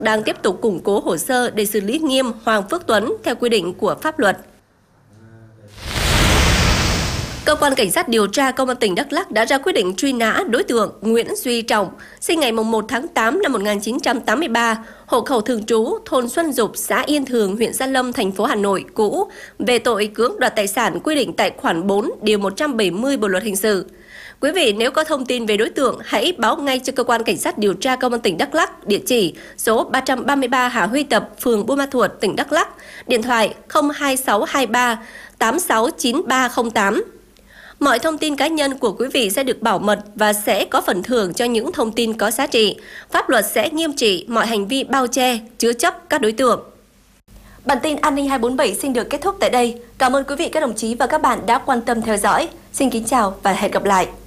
đang tiếp tục củng cố hồ sơ để xử lý nghiêm Hoàng Phước Tuấn theo quy định của pháp luật. Cơ quan Cảnh sát điều tra Công an tỉnh Đắk Lắk đã ra quyết định truy nã đối tượng Nguyễn Duy Trọng, sinh ngày 1 tháng 8 năm 1983, hộ khẩu thường trú thôn Xuân Dục, xã Yên Thường, huyện Gia Lâm, thành phố Hà Nội cũ, về tội cưỡng đoạt tài sản quy định tại khoản 4, điều 170 Bộ luật hình sự. Quý vị nếu có thông tin về đối tượng, hãy báo ngay cho Cơ quan Cảnh sát điều tra Công an tỉnh Đắk Lắk, địa chỉ số 333 Hà Huy Tập, phường Buôn Ma Thuột, tỉnh Đắk Lắk, điện thoại 02623 869308. Mọi thông tin cá nhân của quý vị sẽ được bảo mật và sẽ có phần thưởng cho những thông tin có giá trị. Pháp luật sẽ nghiêm trị mọi hành vi bao che, chứa chấp các đối tượng. Bản tin An ninh 247 xin được kết thúc tại đây. Cảm ơn quý vị, các đồng chí và các bạn đã quan tâm theo dõi. Xin kính chào và hẹn gặp lại.